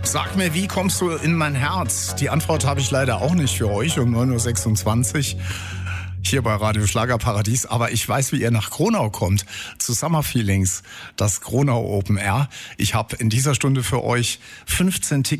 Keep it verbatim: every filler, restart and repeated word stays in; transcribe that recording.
Sag mir, wie kommst du in mein Herz? Die Antwort habe ich leider auch nicht für euch um neun Uhr sechsundzwanzig hier bei Radio Schlagerparadies. Aber ich weiß, wie ihr nach Gronau kommt, zu Summer Feelings, das Gronau Open Air. Ich habe in dieser Stunde für euch fünfzehn Tickets